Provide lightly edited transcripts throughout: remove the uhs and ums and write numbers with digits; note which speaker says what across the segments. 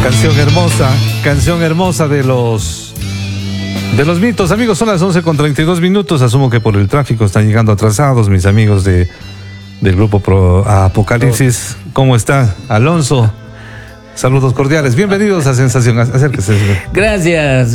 Speaker 1: Canción hermosa de los mitos. Amigos, son las 11:32. Asumo que por el tráfico están llegando atrasados mis amigos del grupo Apocalipsis. ¿Cómo está, Alonso? Saludos cordiales, bienvenidos a Sensación. Acérquese.
Speaker 2: Gracias,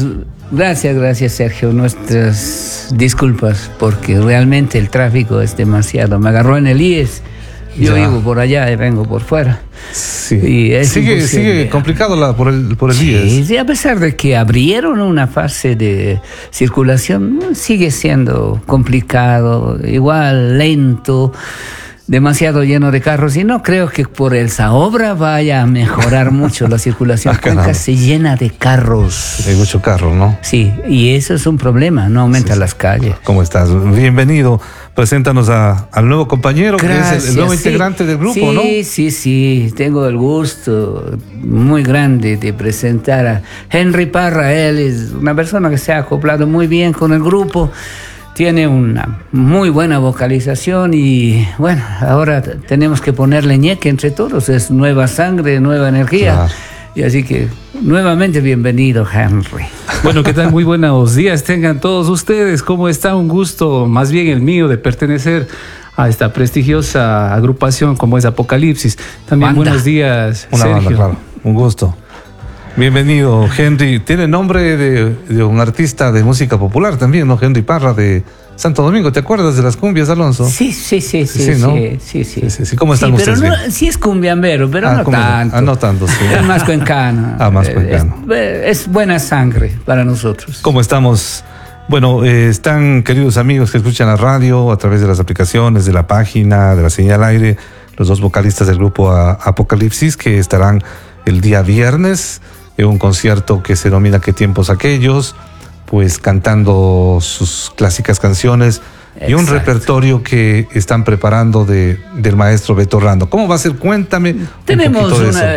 Speaker 2: Sergio. Nuestras disculpas, porque realmente el tráfico es demasiado. Me agarró en el IES. Yo vivo por allá y vengo por fuera.
Speaker 1: Sí.
Speaker 2: Y
Speaker 1: sigue complicado por el IES.
Speaker 2: Sí, a pesar de que abrieron una fase de circulación, sigue siendo complicado, igual lento, demasiado lleno de carros, y no creo que por esa obra vaya a mejorar mucho la circulación. Cuenca se llena de carros.
Speaker 1: Hay mucho carro, ¿no?
Speaker 2: Sí, y eso es un problema, no aumenta las calles.
Speaker 1: ¿Cómo estás? Bienvenido. Preséntanos al nuevo compañero. Gracias. Que es el nuevo integrante del grupo, ¿no?
Speaker 2: Sí, tengo el gusto muy grande de presentar a Henry Parra. Él es una persona que se ha acoplado muy bien con el grupo. Tiene una muy buena vocalización y bueno, ahora tenemos que ponerle ñeque entre todos. Es nueva sangre, nueva energía. Claro. Y así que nuevamente bienvenido, Henry.
Speaker 3: Bueno, ¿qué tal? Muy buenos días tengan todos ustedes. ¿Cómo está? Un gusto, más bien el mío, de pertenecer a esta prestigiosa agrupación como es Apocalipsis. También
Speaker 2: banda.
Speaker 3: Buenos días,
Speaker 1: una
Speaker 3: Sergio.
Speaker 1: Banda, claro. Un gusto. Bienvenido, Henry. Tiene nombre de un artista de música popular también, ¿no? Henry Parra, de Santo Domingo. ¿Te acuerdas de las cumbias, Alonso?
Speaker 2: Sí,
Speaker 1: ¿no?
Speaker 2: Sí.
Speaker 1: ¿Cómo están ustedes?
Speaker 2: Pero no, sí es cumbiambero, pero no tanto.
Speaker 1: No tanto, sí.
Speaker 2: Es más cuencano.
Speaker 1: Más cuencano.
Speaker 2: Es buena sangre para nosotros.
Speaker 1: ¿Cómo estamos? Bueno, están, queridos amigos que escuchan la radio a través de las aplicaciones, de la página, de la señal aire, los dos vocalistas del grupo Apocalipsis, que estarán el día viernes en un concierto que se denomina ¿Qué tiempos aquellos? Pues cantando sus clásicas canciones. Exacto. Y un repertorio que están preparando del maestro Beto Orlando. ¿Cómo va a ser? Cuéntame.
Speaker 2: Tenemos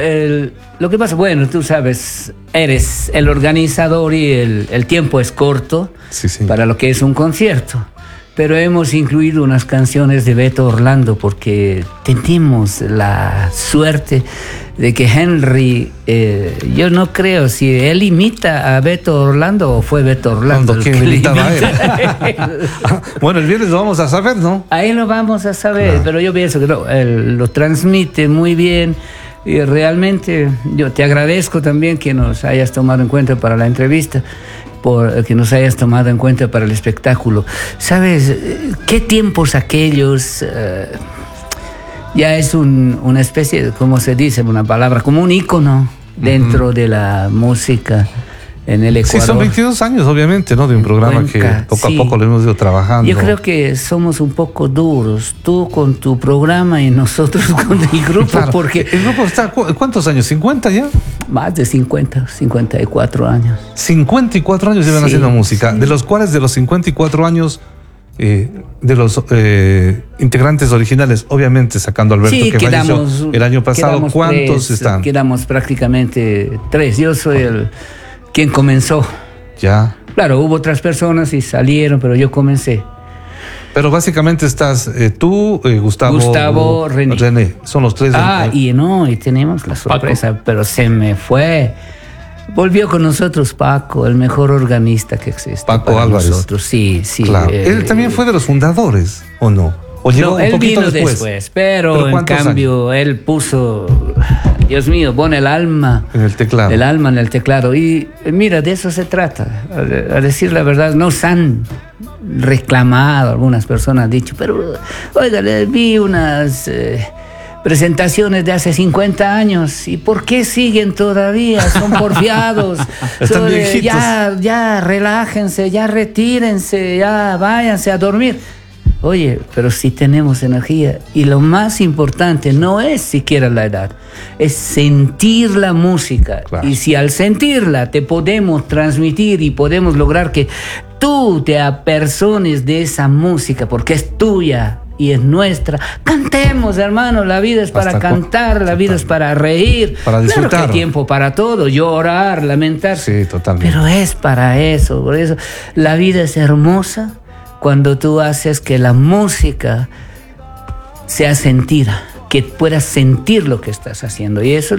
Speaker 2: lo que pasa, bueno, tú sabes, eres el organizador y el tiempo es corto para lo que es un concierto. Pero hemos incluido unas canciones de Beto Orlando porque tenemos la suerte de que Henry, yo no creo si él imita a Beto Orlando o fue Beto Orlando.
Speaker 1: ¿Quién imitaba a él? Bueno, el viernes lo vamos a saber, ¿no?
Speaker 2: Ahí lo vamos a saber, claro. Pero yo pienso que él lo transmite muy bien. Y realmente yo te agradezco también que nos hayas tomado en cuenta para la entrevista, que nos hayas tomado en cuenta para el espectáculo. ¿Sabes qué tiempos aquellos? Ya es una especie de, ¿cómo se dice? Una palabra, como un ícono dentro de la música en el Ecuador.
Speaker 1: Sí, son 22 años, obviamente, ¿no? De un programa Cuenca, que poco a poco lo hemos ido trabajando.
Speaker 2: Yo creo que somos un poco duros, tú con tu programa y nosotros con el grupo,
Speaker 1: claro,
Speaker 2: porque...
Speaker 1: ¿El grupo está cuántos años? ¿50 ya?
Speaker 2: Más de 50, 54 años.
Speaker 1: 54 años llevan haciendo música, de los cuales de los 54 años... de los integrantes originales, obviamente sacando a Alberto, que falleció el año pasado, ¿cuántos están?
Speaker 2: Quedamos prácticamente 3. Yo soy quien comenzó.
Speaker 1: Ya.
Speaker 2: Claro, hubo otras personas y salieron, pero yo comencé.
Speaker 1: Pero básicamente estás tú, Gustavo, René. Son los 3.
Speaker 2: Y tenemos la sorpresa, Paco. Pero se me fue. Volvió con nosotros Paco, el mejor organista que existe.
Speaker 1: Paco Álvarez.
Speaker 2: Nosotros. Sí.
Speaker 1: Claro. Él también fue de los fundadores, ¿o no? ¿O llegó un poquito después?
Speaker 2: Pero en cambio él puso, Dios mío, pone el alma
Speaker 1: en el teclado.
Speaker 2: El alma en el teclado. Y mira, de eso se trata. A decir la verdad, nos han reclamado, algunas personas han dicho, pero oiga, le vi unas... presentaciones de hace 50 años. ¿Y por qué siguen todavía? Son porfiados. Ya relájense, ya retírense, ya váyanse a dormir. Oye, pero si tenemos energía. Y lo más importante no es siquiera la edad, es sentir la música. Claro. Y si al sentirla te podemos transmitir y podemos lograr que tú te apersones de esa música porque es tuya y es nuestra. Cantemos, hermano, la vida es para cantar, la vida es para reír.
Speaker 1: Para disfrutar.
Speaker 2: Claro que hay tiempo para todo, llorar, lamentar.
Speaker 1: Sí, totalmente.
Speaker 2: Pero es para eso, por eso la vida es hermosa cuando tú haces que la música sea sentida, que puedas sentir lo que estás haciendo. Y eso